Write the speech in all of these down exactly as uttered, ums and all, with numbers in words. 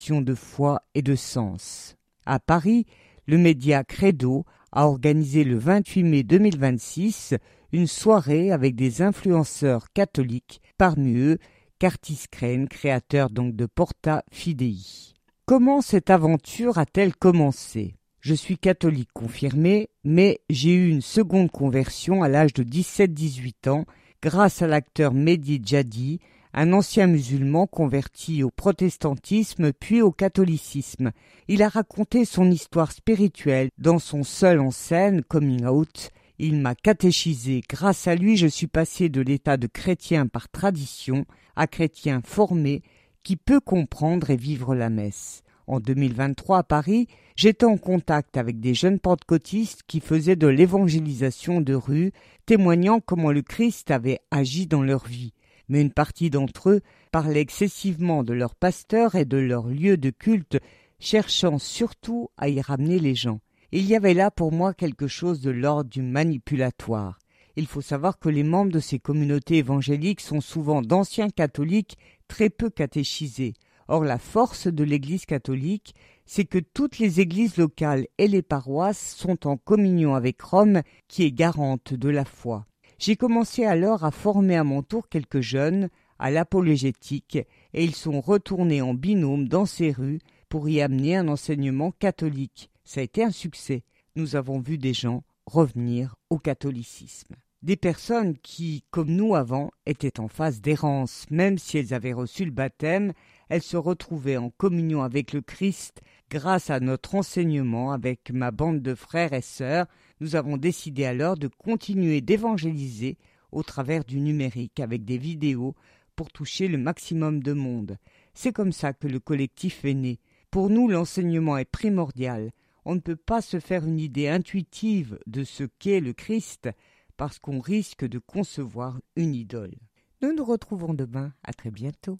de foi et de sens. À Paris, le média Credo a organisé le vingt-huit mai deux mille vingt-six une soirée avec des influenceurs catholiques, parmi eux Curtis Crane, créateur donc de Porta Fidei. Comment cette aventure a-t-elle commencé ? Je suis catholique confirmé, mais j'ai eu une seconde conversion à l'âge de dix-sept dix-huit ans grâce à l'acteur Mehdi Djadi, un ancien musulman converti au protestantisme puis au catholicisme. Il a raconté son histoire spirituelle dans son seul en scène coming out. Il m'a catéchisé. Grâce à lui, je suis passé de l'état de chrétien par tradition à chrétien formé qui peut comprendre et vivre la messe. En deux mille vingt-trois, à Paris, j'étais en contact avec des jeunes pentecôtistes qui faisaient de l'évangélisation de rue, témoignant comment le Christ avait agi dans leur vie. Mais une partie d'entre eux parlaient excessivement de leur pasteur et de leur lieu de culte, cherchant surtout à y ramener les gens. Il y avait là pour moi quelque chose de l'ordre du manipulatoire. Il faut savoir que les membres de ces communautés évangéliques sont souvent d'anciens catholiques très peu catéchisés. Or, la force de l'Église catholique, c'est que toutes les églises locales et les paroisses sont en communion avec Rome, qui est garante de la foi. J'ai commencé alors à former à mon tour quelques jeunes à l'apologétique et ils sont retournés en binôme dans ces rues pour y amener un enseignement catholique. Ça a été un succès. Nous avons vu des gens revenir au catholicisme. Des personnes qui, comme nous avant, étaient en phase d'errance. Même si elles avaient reçu le baptême, elles se retrouvaient en communion avec le Christ grâce à notre enseignement avec ma bande de frères et sœurs. Nous avons décidé alors de continuer d'évangéliser au travers du numérique avec des vidéos pour toucher le maximum de monde. C'est comme ça que le collectif est né. Pour nous, l'enseignement est primordial. On ne peut pas se faire une idée intuitive de ce qu'est le Christ parce qu'on risque de concevoir une idole. Nous nous retrouvons demain. À très bientôt.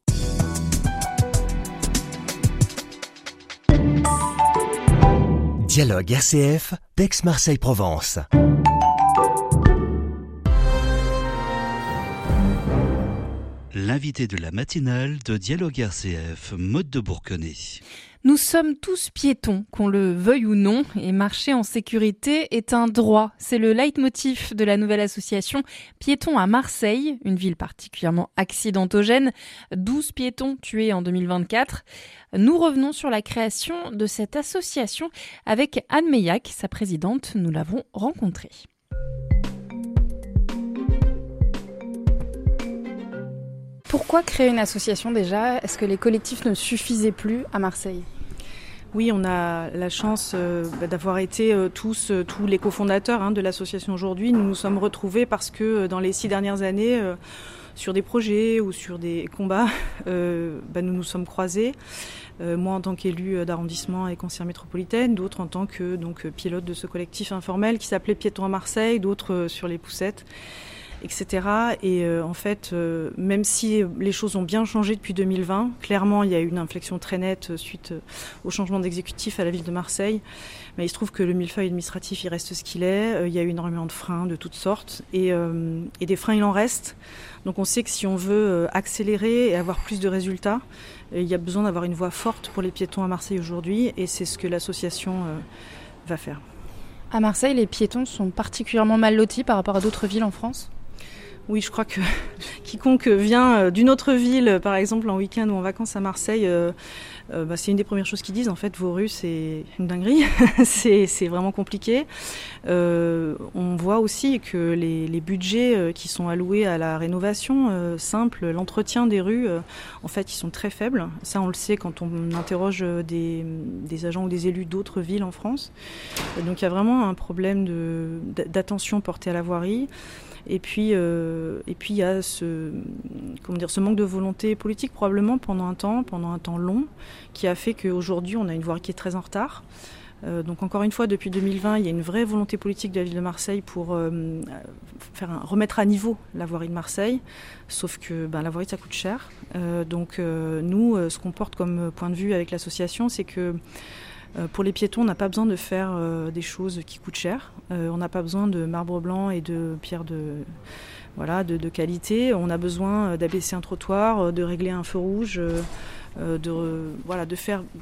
Dialogue R C F d'Aix-Marseille-Provence. L'invité de la matinale de Dialogue R C F, Maude de Bourquenay. Nous sommes tous piétons, qu'on le veuille ou non, et marcher en sécurité est un droit. C'est le leitmotiv de la nouvelle association Piétons à Marseille, une ville particulièrement accidentogène. douze piétons tués en deux mille vingt-quatre. Nous revenons sur la création de cette association avec Anne Meillac, sa présidente. Nous l'avons rencontrée. Pourquoi créer une association déjà ? Est-ce que les collectifs ne suffisaient plus à Marseille ? Oui, on a la chance euh, d'avoir été euh, tous, euh, tous les cofondateurs hein, de l'association aujourd'hui. Nous nous sommes retrouvés parce que euh, dans les six dernières années, euh, sur des projets ou sur des combats, euh, bah, nous nous sommes croisés. Euh, moi en tant qu'élu d'arrondissement et conseillère métropolitaine, d'autres en tant que donc, pilote de ce collectif informel qui s'appelait Piétons à Marseille, d'autres euh, sur les poussettes, et cetera. Et euh, en fait, euh, même si les choses ont bien changé depuis deux mille vingt, clairement, il y a eu une inflexion très nette suite au changement d'exécutif à la ville de Marseille. Mais il se trouve que le millefeuille administratif, il reste ce qu'il est. Euh, il y a eu énormément de freins de toutes sortes. Et, euh, et des freins, il en reste. Donc on sait que si on veut accélérer et avoir plus de résultats, il y a besoin d'avoir une voix forte pour les piétons à Marseille aujourd'hui. Et c'est ce que l'association euh, va faire. À Marseille, les piétons sont particulièrement mal lotis par rapport à d'autres villes en France ? Oui, je crois que quiconque vient d'une autre ville, par exemple en week-end ou en vacances à Marseille, euh, euh, bah, c'est une des premières choses qu'ils disent. En fait, vos rues, c'est une dinguerie. c'est, c'est vraiment compliqué. Euh, on voit aussi que les, les budgets qui sont alloués à la rénovation euh, simple, l'entretien des rues, euh, en fait, ils sont très faibles. Ça, on le sait quand on interroge des, des agents ou des élus d'autres villes en France. Donc, il y a vraiment un problème de, d'attention portée à la voirie. Et puis, euh, et puis il y a ce, comment dire, ce manque de volonté politique probablement pendant un temps, pendant un temps long, qui a fait qu'aujourd'hui on a une voirie qui est très en retard. Euh, donc encore une fois, depuis deux mille vingt, il y a une vraie volonté politique de la ville de Marseille pour euh, faire un, remettre à niveau la voirie de Marseille. Sauf que ben, la voirie, ça coûte cher. Euh, donc euh, nous, ce qu'on porte comme point de vue avec l'association, c'est que pour les piétons, on n'a pas besoin de faire euh, des choses qui coûtent cher. Euh, on n'a pas besoin de marbre blanc et de pierres de, voilà, de, de qualité. On a besoin d'abaisser un trottoir, de régler un feu rouge, euh, de, voilà, de faire